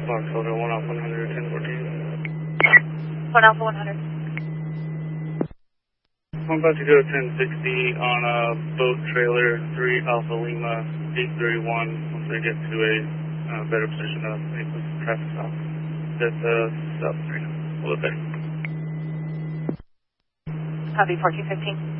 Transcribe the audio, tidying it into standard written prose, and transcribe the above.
Foxtrot 1 Alpha 100, 1014. 1 Alpha 100. I'm about to go 1060 on a boat trailer, 3 Alpha Lima 831, once I get to a better position to make this traffic stop. That's South Street, a little bit. Copy 1415.